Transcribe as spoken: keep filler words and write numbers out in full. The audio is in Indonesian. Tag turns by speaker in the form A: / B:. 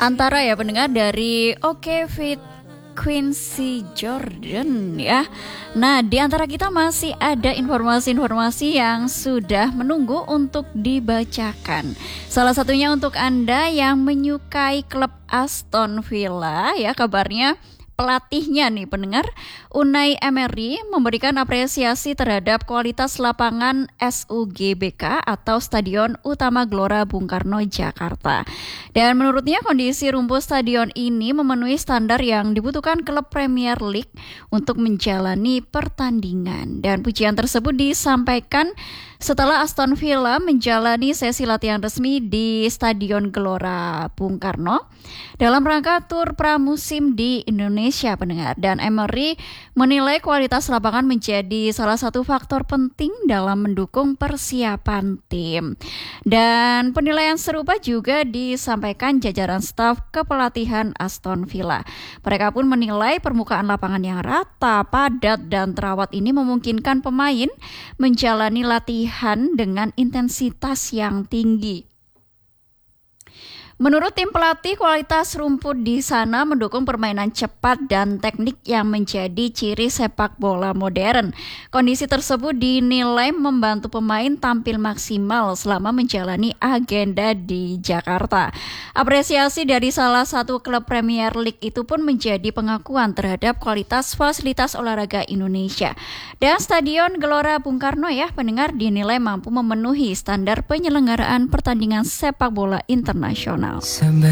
A: Antara ya pendengar dari Oke Fit Quincy Jordan ya. Nah, di antara kita masih ada informasi-informasi yang sudah menunggu untuk dibacakan. Salah satunya untuk Anda yang menyukai klub Aston Villa ya, kabarnya pelatihnya nih pendengar, Unai Emery memberikan apresiasi terhadap kualitas lapangan S U G B K atau Stadion Utama Gelora Bung Karno Jakarta. Dan menurutnya kondisi rumput stadion ini memenuhi standar yang dibutuhkan klub Premier League untuk menjalani pertandingan. Dan pujian tersebut disampaikan setelah Aston Villa menjalani sesi latihan resmi di Stadion Gelora Bung Karno dalam rangka tur pramusim di Indonesia pendengar. Dan Emery menilai kualitas lapangan menjadi salah satu faktor penting dalam mendukung persiapan tim. Dan penilaian serupa juga disampaikan jajaran staf kepelatihan Aston Villa. Mereka pun menilai permukaan lapangan yang rata, padat, dan terawat ini memungkinkan pemain menjalani latihan dengan intensitas yang tinggi. Menurut tim pelatih, kualitas rumput di sana mendukung permainan cepat dan teknik yang menjadi ciri sepak bola modern. Kondisi tersebut dinilai membantu pemain tampil maksimal selama menjalani agenda di Jakarta. Apresiasi dari salah satu klub Premier League itu pun menjadi pengakuan terhadap kualitas fasilitas olahraga Indonesia. Dan Stadion Gelora Bung Karno ya pendengar dinilai mampu memenuhi standar penyelenggaraan pertandingan sepak bola internasional.
B: Sampai